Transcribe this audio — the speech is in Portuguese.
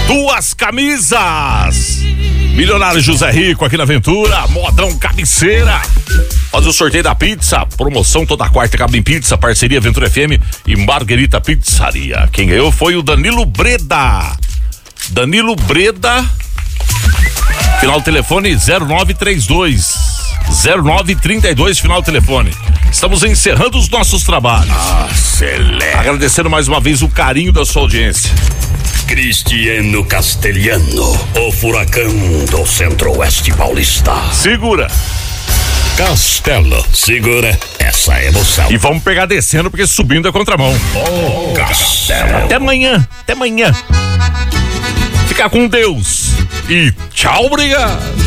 2 camisas. Milionário José Rico aqui na Aventura, modão cabeceira. Faz o sorteio da pizza, promoção toda quarta, Cabim Pizza, parceria Aventura FM e Marguerita Pizzaria. Quem ganhou foi o Danilo Breda. Final do telefone 0932. 0932, final do telefone. Estamos encerrando os nossos trabalhos. Agradecendo mais uma vez o carinho da sua audiência. Cristiano Castelhano, o furacão do Centro-Oeste Paulista. Segura. Castelo, segura essa emoção. E vamos pegar descendo, porque subindo é contramão. Castelo. Até amanhã. Fica com Deus. E tchau, obrigado.